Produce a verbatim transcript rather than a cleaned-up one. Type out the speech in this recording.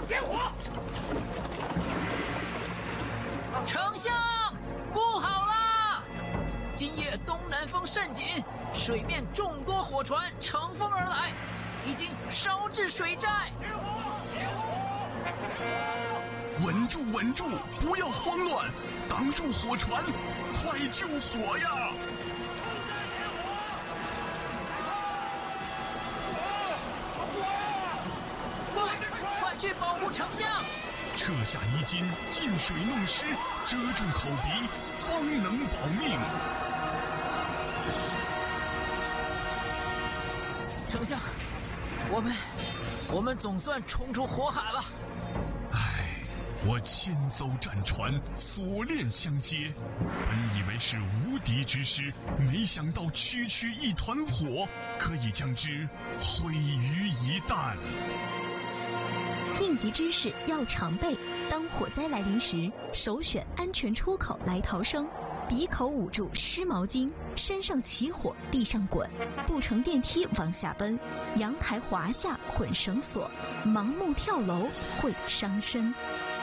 点火！ 丞相，不好啦！今夜东南风甚紧，水面众多火船乘风而来，已经烧至水寨。 点火！点火！ 稳住，稳住，不要慌乱，挡住火船，快救火呀！ 快去保护丞相！ 撤下衣襟，进水弄湿，遮住口鼻，方能保命。 丞相，我们我们总算冲出火海了。 唉，我千艘战船，锁链相接，本以为是无敌之师，没想到区区一团火，可以将之毁于一旦。 应急知识要常备，当火灾来临时，首选安全出口来逃生。鼻口捂住湿毛巾，身上起火地上滚，不乘电梯往下奔，阳台滑下捆绳索，盲目跳楼会伤身。